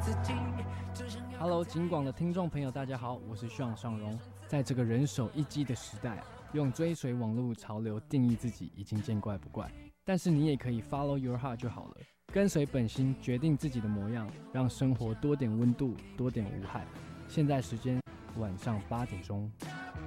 Hello， 警广的听众朋友，大家好，我是Sean尚荣。在这个人手一机的时代，用追随网络潮流定义自己已经见怪不怪，但是你也可以 follow your heart 就好了，跟随本心，决定自己的模样，让生活多点温度，多点无害。现在时间晚上8点钟。